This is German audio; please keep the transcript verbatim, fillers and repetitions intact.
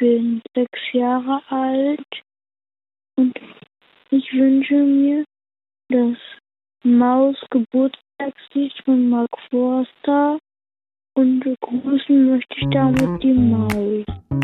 bin sechs Jahre alt und ich wünsche mir das Maus-Geburtstagslied von Mark Forster und begrüßen möchte ich damit die Maus.